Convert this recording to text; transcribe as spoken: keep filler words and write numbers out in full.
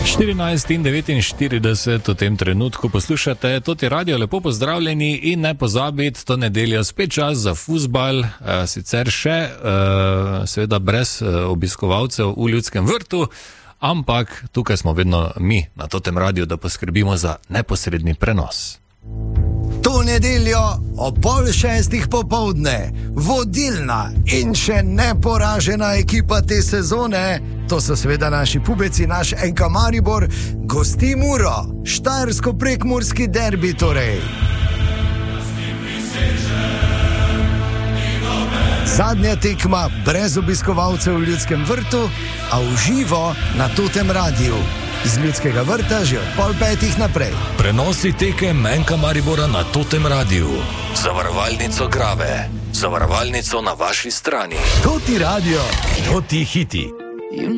štirinajst in devetinštirideset v tem trenutku poslušate Toti radio, lepo pozdravljeni in ne pozabiti, to nedeljo spet čas za fuzbal, sicer še seveda brez obiskovalcev v Ljudskem vrtu, ampak tukaj smo vedno mi na Totem radiju, da poskrbimo za neposredni prenos. To nedeljo o pol šestih popovdne vodilna in še neporažena ekipa te sezone, to so seveda naši pubeci, naš N K Maribor, gosti Muro, štajersko-prekmurski derbi torej. Zadnja tekma brez obiskovalcev v Ljudskem vrtu, a v živo na Totem radiju. Iz Ljudskega vrta že od pol petih naprej. Prenosi tekem N K Maribora na Totem radiju. Zavarovalnico Grave. Zavarovalnico na vaši strani. Toti radio. Toti hiti.